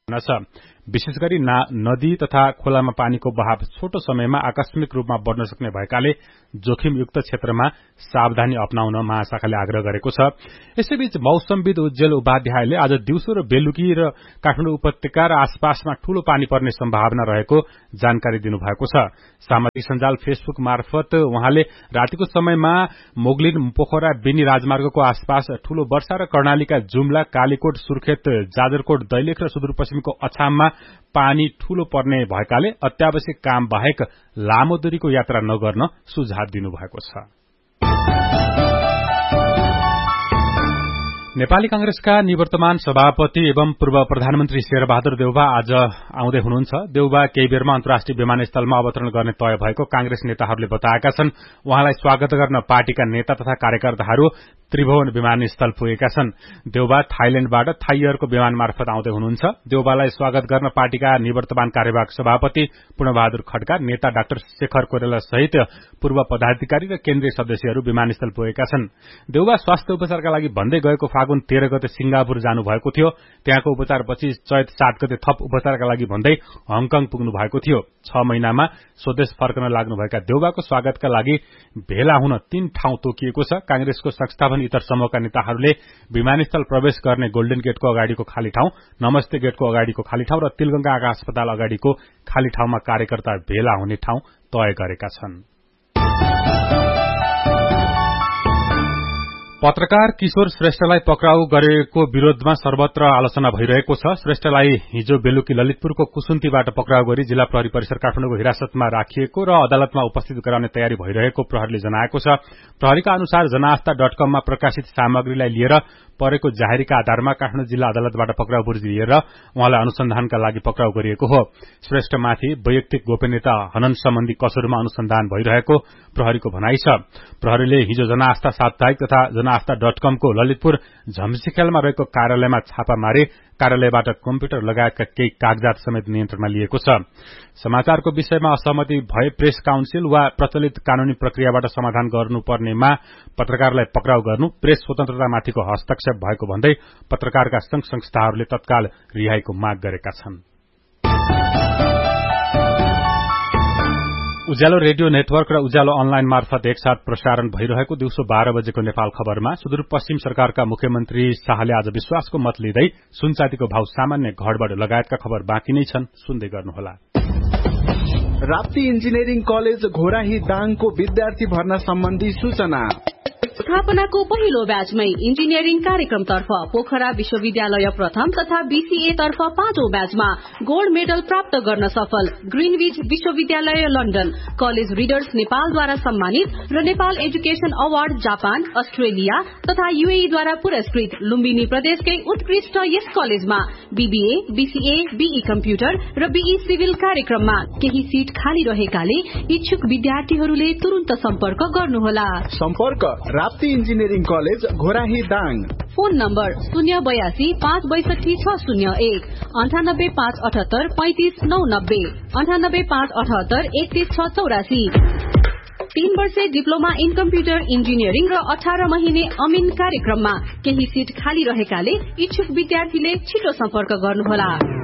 छ। विशेष गरी नदी तथा खोलामा पानीको बहाव छोटो समयमा आकस्मिक रूपमा बढ्न सक्ने भएकाले जोखिमयुक्त क्षेत्रमा सावधानी अपनाउन महाशाखाले आग्रह गरेको छ। यसैबीच मौसमविद उज्जवल उपाध्यायले आज दिउँसो र बेलुकी र काठमाडौँ उपत्यका र आसपासमा ठूलो पानी पर्ने सम्भावना रहेको जानकारी दिनुभएको छ। सामाजिक सञ्जाल फेसबुक मार्फत उहाँले रातिको समयमा मोगलिन पोखरा बेनी राजमार्गको आसपास ठूलो वर्षा र कर्णालीका जुम्ला कालीकोट सुर्खेत जाजरकोट दैलेख र सुदूरपश्चिमको अछाममा पानी ठूलो पर्ने भएकाले अत्यावश्यक काम बाहेक लामो दूरीको यात्रा नगर्न सुझाव दिनुभएको छ। नेपाली कांग्रेसका निवर्तमान सभापति एवं पूर्व प्रधानमन्त्री शेरबहादुर देउवा आज आउँदै हुनुहुन्छ। देउवा केही बेरमा अन्तर्राष्ट्रिय विमानस्थलमा अवतरण गर्ने तय भएको कांग्रेस नेताहरूले बताएका छन्। उहाँलाई स्वागत गर्न पार्टीका नेता तथा कार्यकर्ताहरू त्रिभुवन विमानस्थल पुगेका छन्। देउवा थाइल्याण्डबाट थाई एयरको विमान मार्फत आउँदै हुनुहुन्छ। देउवालाई स्वागत गर्न पार्टीका निवर्तमान कार्यवाहक सभापति पूर्णबहादुर खड्का, नेता डाक्टर शेखर कोइराला सहित पूर्व पदाधिकारी र केन्द्रीय सदस्यहरू विमानस्थल पुगेका छन्। देउवा स्वास्थ्य उपचारका लागि भन्दै गएको फागुन 13 गते सिंगापुर जानुभएको थियो। त्यहाँको उपचारपछि चैत 7 गते थप उपचारका लागि भन्दै हङकङ पुग्नु भएको थियो। 6 महिनामा स्वदेश फर्कन लाग्नुभएका देउवाको स्वागतका लागि भेला हुन 3 ठाउँ तोकिएको छ। कांग्रेसको संस्थापन इतर समूहका नेताहरूले विमानस्थल प्रवेश गर्ने गोल्डन गेटको अगाडिको खाली ठाउँ, नमस्ते गेटको अगाडिको खाली ठाउँ र तिलगंगा आँखा अस्पताल अगाडिको खाली ठाउँमा कार्यकर्ता भेला हुने ठाउँ तय गरेका छन्। पत्रकार किशोर श्रेष्ठलाई पक्राउ गरेको विरोधमा सर्वत्र आलोचना भइरहेको छ। श्रेष्ठलाई हिजो बेलुकी ललितपुरको कुसुन्तीबाट पक्राउ गरी जिल्ला प्रहरी परिसर काठमाडौँको हिरासतमा राखिएको र अदालतमा उपस्थित गराउने तयारी भइरहेको प्रहरीले जनाएको छ। प्रहरीका अनुसार जनआस्था.com मा प्रकाशित सामग्रीलाई लिएर परेको जाहेरीका आधारमा काठमाडौँ जिल्ला अदालतबाट पक्राउ बुझी लिएर उहाँलाई अनुसन्धानका लागि पक्राउ गरिएको हो। श्रेष्ठमाथि वैयक्तिक गोपनीयता हनन सम्बन्धी कसुरमा अनुसन्धान भइरहेको प्रहरीको भनाइ छ। प्रहरीले हिजो जनआस्था साप्ताहिक तथा जनआस्था.com को ललितपुर झम्सीखेलमा रहेको कार्यालयमा छापा मारे कार्यालयबाट कम्प्युटर लगायतका केही कागजात समेत नियन्त्रणमा लिएको छ। समाचारको विषयमा असहमति भए प्रेस काउन्सिल वा प्रचलित कानूनी प्रक्रियाबाट समाधान गर्नुपर्नेमा पत्रकारलाई पक्राउ गर्नु प्रेस स्वतन्त्रतामाथिको हस्तक्षेप भएको भन्दै पत्रकारका संघ संस्थाहरूले तत्काल रिहाईको माग गरेका छन्। उज्यालो रेडियो नेटवर्क र उज्यालो अनलाइन मार्फत एकसाथ प्रसारण भइरहेको दिउँसो 12 बजेको नेपाल खबरमा सुदूरपश्चिम सरकारका मुख्यमन्त्री शाहले आज विश्वासको मत लिँदै सुनचाँदीको भाव सामान्य घटबढ लगायतका खबर बाँकी नै छन्, सुन्दै गर्नुहोला। राप्ती इन्जिनियरिङ कलेज घोराही दाङको विद्यार्थी भर्ना सम्बन्धी सूचना। स्थापनाको पहिलो ब्याचमै इन्जिनियरिङ कार्यक्रमतर्फ पोखरा विश्वविद्यालय प्रथम तथा बीसीए तर्फ 5औं ब्याचमा गोल्ड मेडल प्राप्त गर्न सफल ग्रीनविच विश्वविद्यालय लन्डन, कलेज रिडर्स नेपालद्वारा सम्मानित र Nepal education award Japan, Australia तथा यूएई द्वारा पुरस्कृत लुम्बिनी प्रदेशकै उत्कृष्ट यस कलेजमा बीबीए, बीसीए, बीई कम्प्युटर र बीई सिभिल कार्यक्रममा केही सीट खाली रहेकाले इच्छुक विद्यार्थीहरूले तुरुन्त सम्पर्क गर्नुहोला। सम्पर्क Rapti engineering college Ghorahi Dang. Phone number 082 562 601 98 578 35 990 98 578 31 684। 3 वर्षे डिप्लोमा इन कम्प्युटर इन्जिनियरिङ र 18 महिने अमिन कार्यक्रममा केही सीट खाली रहेकाले इच्छुक विद्यार्थीले छिटो सम्पर्क गर्नुहोला।